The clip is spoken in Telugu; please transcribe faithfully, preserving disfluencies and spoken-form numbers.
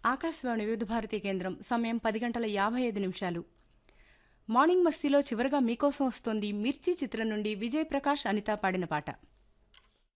ఆకాశవాణి వివిధ భారతి కేంద్రం సమయం పది గంటల యాభై ఐదు నిమిషాలు. మార్నింగ్ మస్తీలో చివరగా మీకోసం వస్తోంది మిర్చి చిత్రం నుండి విజయ్ ప్రకాష్ అనిత పాడిన పాట.